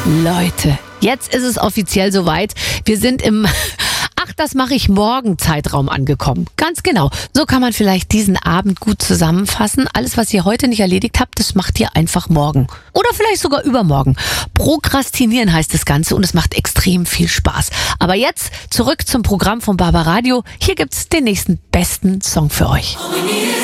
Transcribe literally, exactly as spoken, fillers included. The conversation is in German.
Leute, jetzt ist es offiziell soweit. Wir sind im Ach, das mache ich morgen Zeitraum angekommen. Ganz genau. So kann man vielleicht diesen Abend gut zusammenfassen. Alles, was ihr heute nicht erledigt habt, das macht ihr einfach morgen. Oder vielleicht sogar übermorgen. Prokrastinieren heißt das Ganze und es macht extrem viel Spaß. Aber jetzt zurück zum Programm von Barbaradio. Hier gibt's den nächsten besten Song für euch.